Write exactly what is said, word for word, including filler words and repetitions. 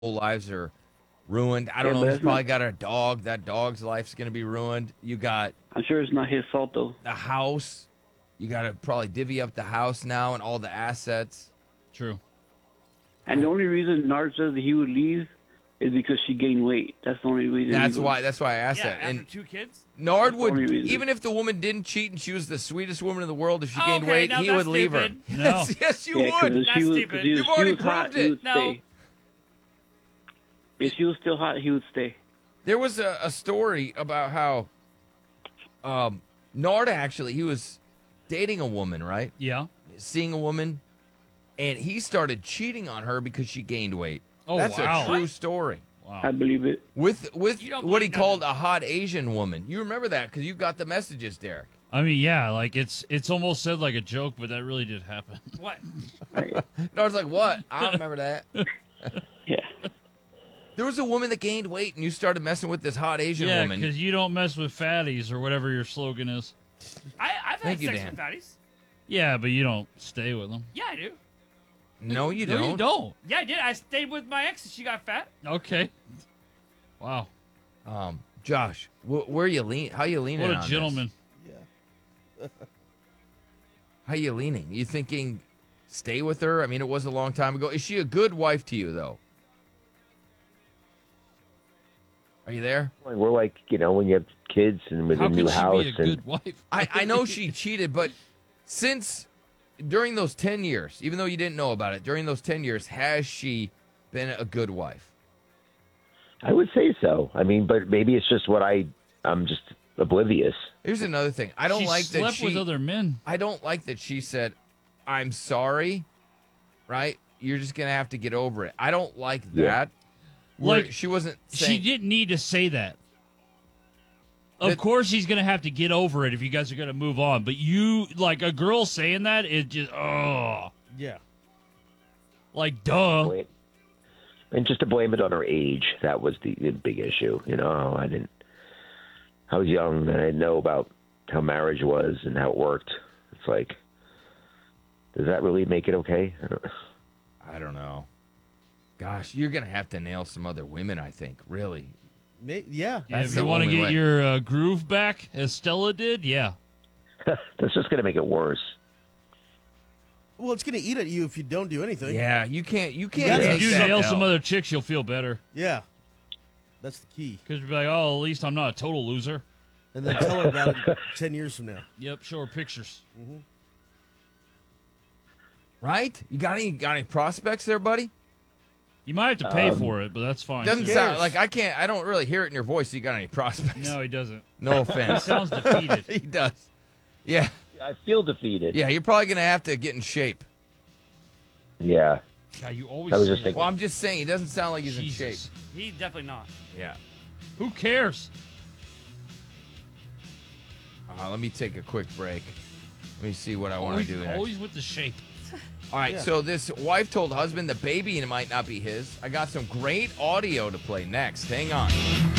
lives are ruined. I don't Yeah, know. but He's that's probably not. got a dog. That dog's life's gonna be ruined. You got I'm sure it's not his fault though. the house. You got to probably divvy up the house now and all the assets. True. And the only reason Nard says that he would leave is because she gained weight. That's the only reason. That's he would- why. That's why I asked Yeah, that. after And two kids. Nard That's the only would, reason. even if the woman didn't cheat and she was the sweetest woman in the world, if she Oh, gained okay, weight, now he that's would leave her. stupid. No. Yes, yes, you Yeah, would. because That's she was, stupid. cause he was, You've she already was hot, proved he it. would No. stay. If she was still hot, he would stay. There was a, a story about how um, Nard actually, he was dating a woman, right? Yeah. Seeing a woman, and he started cheating on her because she gained weight. Oh, That's wow. a true What? story. Wow. I believe it. With with You don't what he believe called nothing. a hot Asian woman. You remember that because you got the messages, Derek. I mean, yeah, like it's it's almost said like a joke, but that really did happen. What? Nard's like, what? I don't remember that. Yeah. There was a woman that gained weight, and you started messing with this hot Asian Yeah, woman. because you don't mess with fatties or whatever your slogan is. I, I've Thank had you, sex Dan. with fatties. Yeah, but you don't stay with them. Yeah, I do. No, you No, don't. you don't. Yeah, I did. I stayed with my ex and she got fat. Okay. Wow. Um, Josh, wh- where you lean? How you leaning? What on a this? gentleman. How you leaning? You thinking stay with her? I mean, it was a long time ago. Is she a good wife to you, though? Are you there? Like, we're like, you know, when you have kids and with How a new could she house be a and good wife? I, I know she cheated, but since during those ten years, even though you didn't know about it, during those ten years, has she been a good wife? I would say so. I mean, but maybe it's just what I I'm just oblivious. Here's another thing. I don't she like that slept she with other men. I don't like that she said, "I'm sorry," right? You're just gonna have to get over it. I don't like Yeah. that. Where Like, she wasn't She saying, didn't need to say that. Of That- course, he's gonna have to get over it if you guys are gonna move on. But you, like a girl saying that, it just oh, Yeah. like duh. Blame- And just to blame it on her age, that was the, the big issue. You know, I didn't. I was young and I didn't know about how marriage was and how it worked. It's like, does that really make it okay? I don't- I don't know. Gosh, you're gonna have to nail some other women. I think, really. May- yeah. Yeah, That's if the you want to only get way. your uh, groove back, as Stella did, yeah. That's just going to make it worse. Well, it's going to eat at you if you don't do anything. Yeah, you can't. You can't gotta If take you do that nail L. some other chicks, you'll feel better. Yeah. That's the key. Because you'll be like, oh, at least I'm not a total loser. And then tell her about it ten years from now. Yep, show her pictures. Right? You got any got any prospects there, buddy? You might have to pay Um, for it, but that's fine. Doesn't too. sound like I can't. I don't really hear it in your voice. You got any prospects? No, he doesn't. No He offense. sounds defeated. he does. Yeah, I feel defeated. yeah. You're probably gonna have to get in shape. Yeah. God, you always I was say just that. thinking- Well, I'm just saying, he doesn't sound like he's in shape. Jesus. He's definitely not. Yeah. Who cares? Uh, let me take a quick break. Let me see what I want to Always, do next. always with the shape. All right, Yeah. so this wife told husband the baby might not be his. I got some great audio to play next. Hang on.